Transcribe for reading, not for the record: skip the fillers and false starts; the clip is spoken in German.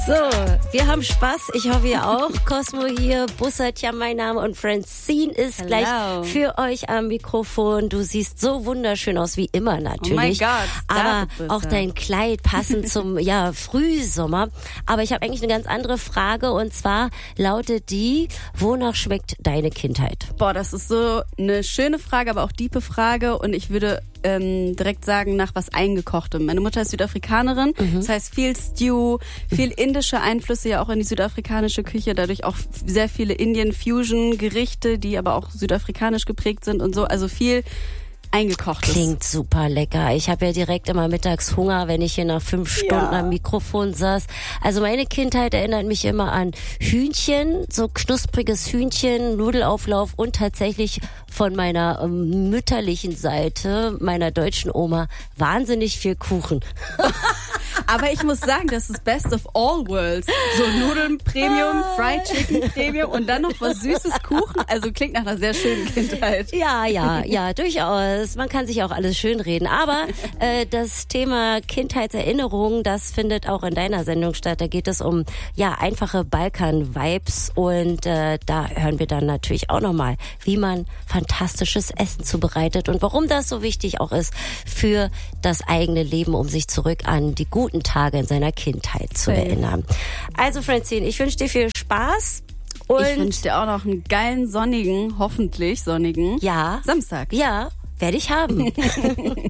So, wir haben Spaß. Ich hoffe, ihr auch. Cosmo hier, Bussardja mein Name und Francine ist gleich für euch am Mikrofon. Du siehst so wunderschön aus, wie immer natürlich. Oh mein Gott. Aber auch dein Kleid passend zum Frühsommer. Aber ich habe eigentlich eine ganz andere Frage und zwar lautet die, wonach schmeckt deine Kindheit? Boah, das ist so eine schöne Frage, aber auch tiefe Frage und ich würde direkt sagen, nach was Eingekochtem. Meine Mutter ist Südafrikanerin, das heißt viel Stew, viel indische Einflüsse ja auch in die südafrikanische Küche, dadurch auch sehr viele Indian-Fusion-Gerichte, die aber auch südafrikanisch geprägt sind und so, also viel Eingekochtes. Klingt super lecker. Ich habe ja direkt immer mittags Hunger, wenn ich hier nach 5 Stunden am Mikrofon saß. Also meine Kindheit erinnert mich immer an Hühnchen, so knuspriges Hühnchen, Nudelauflauf und tatsächlich von meiner mütterlichen Seite, meiner deutschen Oma, wahnsinnig viel Kuchen. Aber ich muss sagen, das ist best of all worlds. So Nudeln Premium, Fried Chicken Premium und dann noch was Süßes, Kuchen. Also klingt nach einer sehr schönen Kindheit. Ja, durchaus. Man kann sich auch alles schönreden. Aber das Thema Kindheitserinnerungen, das findet auch in deiner Sendung statt. Da geht es um einfache Balkan-Vibes und da hören wir dann natürlich auch nochmal, wie man fantastisches Essen zubereitet und warum das so wichtig auch ist für das eigene Leben, um sich zurück an die guten Tage in seiner Kindheit zu erinnern. Also Francine, ich wünsche dir viel Spaß. Und ich wünsche dir auch noch einen geilen, sonnigen, hoffentlich sonnigen Samstag. Ja, werde ich haben.